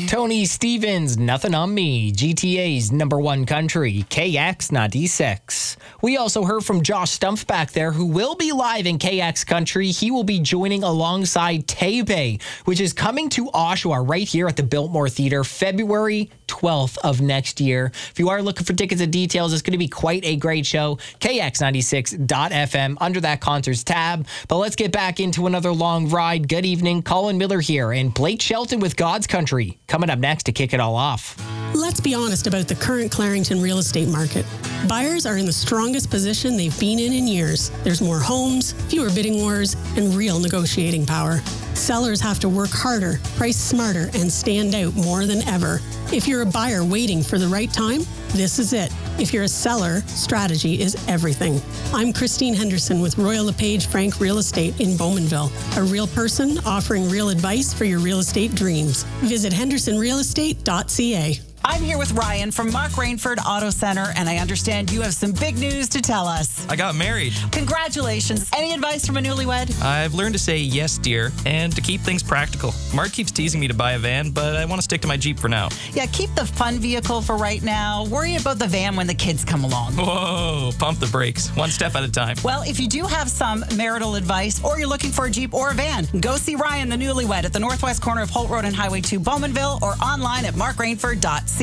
Tony Stevens, Nothing on Me, GTA's #1 country, KX96. We also heard from Josh Stumpf back there, who will be live in KX country. He will be joining alongside Taipei, which is coming to Oshawa right here at the Biltmore Theatre, February 12th of next year. If you are looking for tickets and details, it's going to be quite a great show. KX96.FM under that concerts tab. But let's get back into another long ride. Good evening. Colin Miller here and Blake Shelton with God's Country coming up next to kick it all off. Let's be honest about the current Clarington real estate market. Buyers are in the strongest position they've been in years. There's more homes, fewer bidding wars, and real negotiating power. Sellers have to work harder, price smarter, and stand out more than ever. If you're a buyer waiting for the right time, this is it. If you're a seller, strategy is everything. I'm Christine Henderson with Royal LePage Frank Real Estate in Bowmanville, a real person offering real advice for your real estate dreams. Visit hendersonrealestate.ca. I'm here with Ryan from Mark Rainford Auto Center, and I understand you have some big news to tell us. I got married. Congratulations. Any advice from a newlywed? I've learned to say yes, dear, and to keep things practical. Mark keeps teasing me to buy a van, but I want to stick to my Jeep for now. Yeah, keep the fun vehicle for right now. Worry about the van when the kids come along. Whoa, pump the brakes. One step at a time. Well, if you do have some marital advice, or you're looking for a Jeep or a van, go see Ryan, the newlywed, at the northwest corner of Holt Road and Highway 2, Bowmanville, or online at markrainford.ca.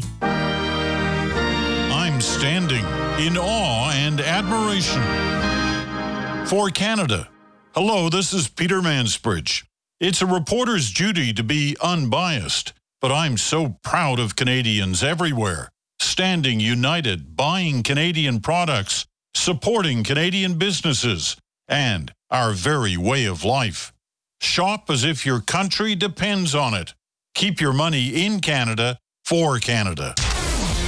I'm standing in awe and admiration for Canada. Hello, this is Peter Mansbridge. It's a reporter's duty to be unbiased, but I'm so proud of Canadians everywhere, standing united, buying Canadian products, supporting Canadian businesses, and our very way of life. Shop as if your country depends on it. Keep your money in Canada for Canada.